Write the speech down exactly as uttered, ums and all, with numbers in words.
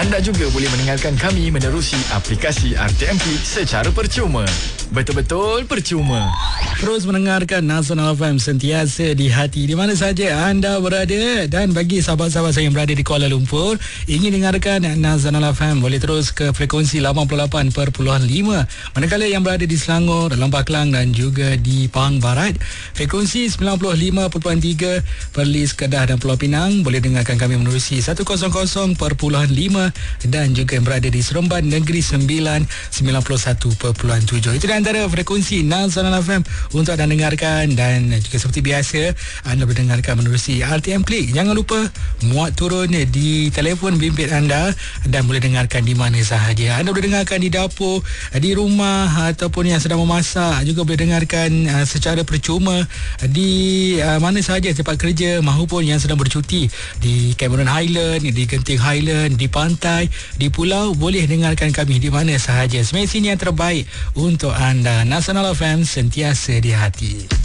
Anda juga boleh mendengarkan kami menerusi aplikasi R T M P secara percuma. Betul-betul percuma. Terus mendengarkan Nasional F M, sentiasa di hati di mana saja anda berada. Dan bagi sahabat-sahabat saya yang berada di Kuala Lumpur, ingin dengarkan Nasional F M, boleh terus ke frekuensi lapan puluh lapan perpuluhan lima. Manakala yang berada di Selangor, Lembah Kelang dan juga di Pahang Barat, frekuensi sembilan puluh lima perpuluhan tiga. Perlis, Kedah dan Pulau Pinang, boleh dengarkan kami menerusi seratus perpuluhan lima. Dan juga yang berada di Seremban Negeri Sembilan, sembilan puluh satu perpuluhan tujuh. Itu antara frekuensi Nasional F M untuk anda dengarkan. Dan juga seperti biasa, anda boleh dengarkan menerusi R T M Klik. Jangan lupa muat turun di telefon bimbit anda dan boleh dengarkan di mana sahaja. Anda boleh dengarkan di dapur, di rumah, ataupun yang sedang memasak. Juga boleh dengarkan uh, secara percuma di uh, mana sahaja tempat kerja maupun yang sedang bercuti di Cameron Highland, di Genting Highland, di pantai, di pulau. Boleh dengarkan kami di mana sahaja. Semestinya yang terbaik untuk anda. Nasional F M, sentiasa di hati.